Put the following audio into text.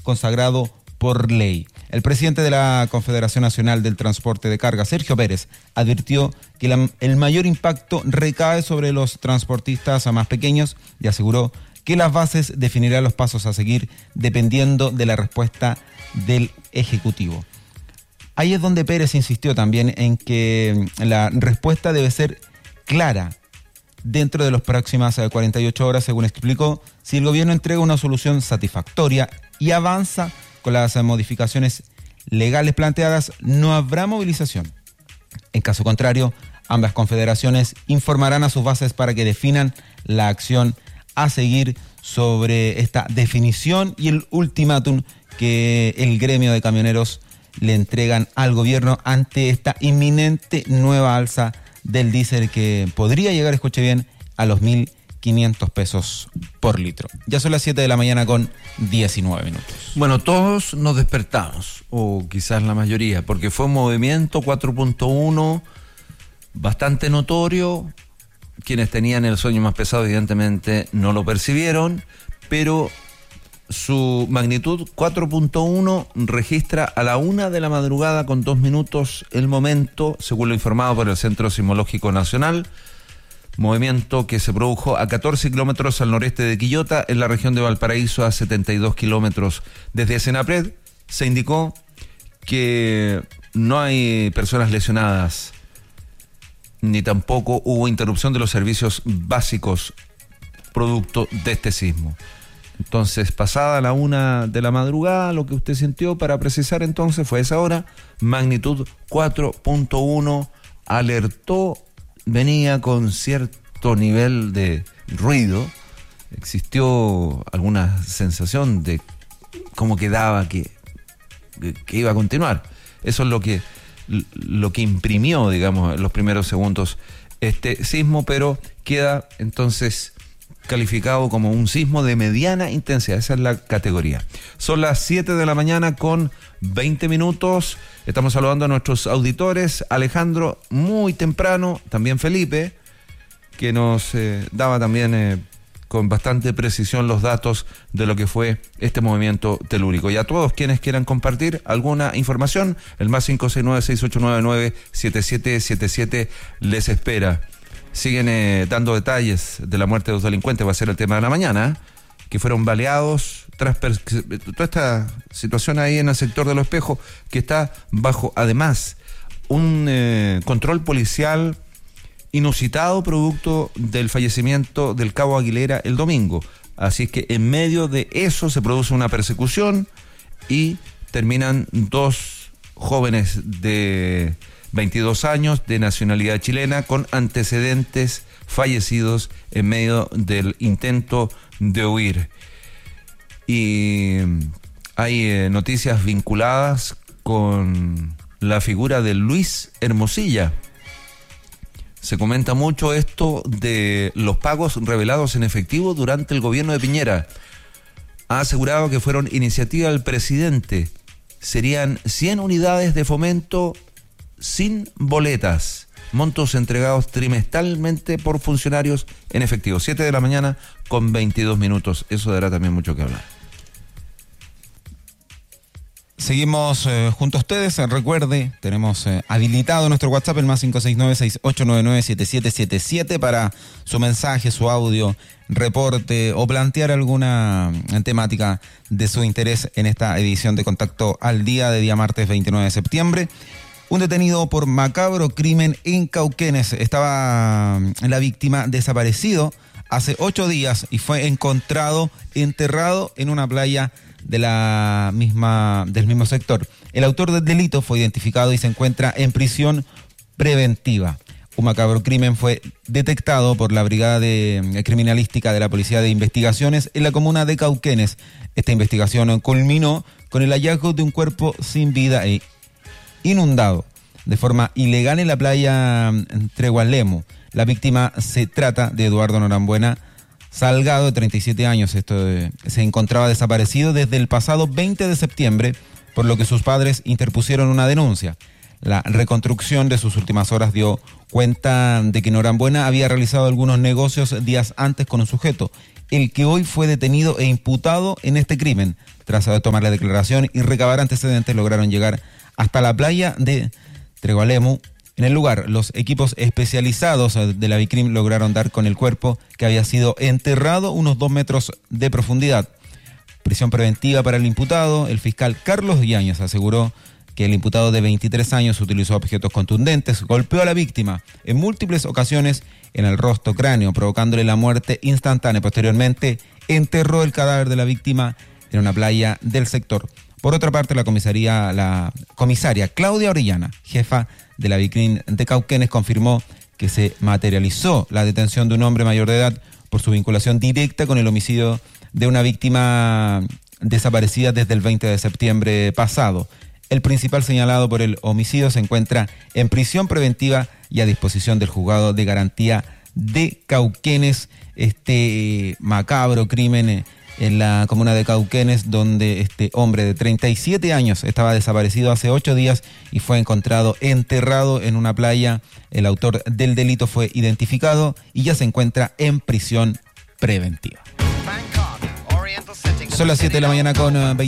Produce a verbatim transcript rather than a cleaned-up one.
consagrado por ley. El presidente de la Confederación Nacional del Transporte de Carga, Sergio Pérez, advirtió que la, el mayor impacto recae sobre los transportistas más pequeños y aseguró que las bases definirán los pasos a seguir dependiendo de la respuesta del Ejecutivo. Ahí es donde Pérez insistió también en que la respuesta debe ser clara dentro de las próximas cuarenta y ocho horas, según explicó. Si el gobierno entrega una solución satisfactoria y avanza con las modificaciones legales planteadas, no habrá movilización. En caso contrario, ambas confederaciones informarán a sus bases para que definan la acción a seguir sobre esta definición y el ultimátum que el gremio de camioneros le entregan al gobierno ante esta inminente nueva alza del diésel que podría llegar, escuche bien, a los mil quinientos pesos por litro. Ya son las siete de la mañana con diecinueve minutos. Bueno, todos nos despertamos, o quizás la mayoría, porque fue un movimiento cuatro punto uno bastante notorio. Quienes tenían el sueño más pesado evidentemente no lo percibieron, pero su magnitud cuatro punto uno registra a la una de la madrugada con dos minutos el momento, según lo informado por el Centro Sismológico Nacional. Movimiento que se produjo a catorce kilómetros al noreste de Quillota, en la región de Valparaíso, a setenta y dos kilómetros. Desde Senapred se indicó que no hay personas lesionadas, ni tampoco hubo interrupción de los servicios básicos producto de este sismo. Entonces, pasada la una de la madrugada, lo que usted sintió, para precisar entonces, fue esa hora, magnitud cuatro punto uno, alertó, venía con cierto nivel de ruido, existió alguna sensación de cómo quedaba que, que iba a continuar. Eso es lo que, lo que imprimió, digamos, en los primeros segundos este sismo, pero queda entonces calificado como un sismo de mediana intensidad. Esa es la categoría. Son las siete de la mañana con veinte minutos. Estamos saludando a nuestros auditores. Alejandro, muy temprano, también Felipe, que nos eh, daba también eh, con bastante precisión los datos de lo que fue este movimiento telúrico. Y a todos quienes quieran compartir alguna información, el más cinco seis nueve, seis ocho nueve nueve, siete siete siete siete les espera. Siguen eh, dando detalles de la muerte de dos delincuentes, va a ser el tema de la mañana, que fueron baleados tras per- toda esta situación ahí en el sector de Los Espejos, que está bajo, además, un eh, control policial inusitado producto del fallecimiento del cabo Aguilera el domingo. Así es que en medio de eso se produce una persecución y terminan dos jóvenes de veintidós años de nacionalidad chilena con antecedentes fallecidos en medio del intento de huir. Y hay eh, noticias vinculadas con la figura de Luis Hermosilla. Se comenta mucho esto de los pagos revelados en efectivo durante el gobierno de Piñera. Ha asegurado que fueron iniciativa del presidente. Serían cien unidades de fomento sin boletas, montos entregados trimestralmente por funcionarios en efectivo. siete de la mañana con veintidós minutos. Eso dará también mucho que hablar. Seguimos eh, junto a ustedes. Recuerde, tenemos eh, habilitado nuestro WhatsApp, el más cinco seis nueve, seis ocho nueve nueve, siete siete siete siete, para su mensaje, su audio, reporte o plantear alguna temática de su interés en esta edición de Contacto al Día de día martes veintinueve de septiembre. Un detenido por macabro crimen en Cauquenes. Estaba la víctima desaparecido hace ocho días y fue encontrado enterrado en una playa de la misma, del mismo sector. El autor del delito fue identificado y se encuentra en prisión preventiva. Un macabro crimen fue detectado por la Brigada de Criminalística de la Policía de Investigaciones en la comuna de Cauquenes. Esta investigación culminó con el hallazgo de un cuerpo sin vida e inundado de forma ilegal en la playa Tregualemo. La víctima se trata de Eduardo Norambuena Salgado, de treinta y siete años. Esto eh, se encontraba desaparecido desde el pasado veinte de septiembre, por lo que sus padres interpusieron una denuncia. La reconstrucción de sus últimas horas dio cuenta de que Norambuena había realizado algunos negocios días antes con un sujeto, el que hoy fue detenido e imputado en este crimen, Tras tomar la declaración y recabar antecedentes, lograron llegar hasta la playa de Tregualemu. En el lugar, los equipos especializados de la Vicrim lograron dar con el cuerpo, que había sido enterrado unos dos metros de profundidad. Prisión preventiva para el imputado. El fiscal Carlos Yáñez aseguró que el imputado de veintitrés años utilizó objetos contundentes, golpeó a la víctima en múltiples ocasiones en el rostro cráneo, provocándole la muerte instantánea. Posteriormente, enterró el cadáver de la víctima en una playa del sector. Por otra parte, la comisaría, la comisaria Claudia Orellana, jefa de la Vicrim de Cauquenes, confirmó que se materializó la detención de un hombre mayor de edad por su vinculación directa con el homicidio de una víctima desaparecida desde el veinte de septiembre pasado. El principal señalado por el homicidio se encuentra en prisión preventiva y a disposición del juzgado de garantía de Cauquenes. Este macabro crimen en la comuna de Cauquenes, donde este hombre de treinta y siete años estaba desaparecido hace ocho días y fue encontrado enterrado en una playa. El autor del delito fue identificado y ya se encuentra en prisión preventiva. Son las siete de la mañana con veinte